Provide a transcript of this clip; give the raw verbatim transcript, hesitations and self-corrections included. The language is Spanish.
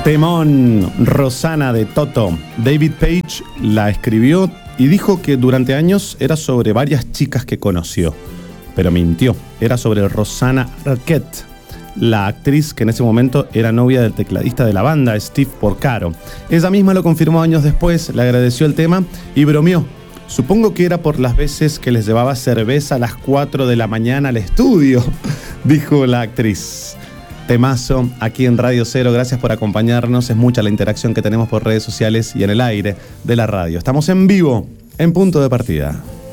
Temón, Rosana de Toto. David Page la escribió y dijo que durante años era sobre varias chicas que conoció, pero mintió. Era sobre Rosanna Arquette, la actriz que en ese momento era novia del tecladista de la banda, Steve Porcaro. Ella misma lo confirmó años después, le agradeció el tema y bromeó. Supongo que era por las veces que les llevaba cerveza a las cuatro de la mañana al estudio, dijo la actriz. Temazo aquí en Radio Cero, gracias por acompañarnos, es mucha la interacción que tenemos por redes sociales y en el aire de la radio. Estamos en vivo, en Punto de Partida.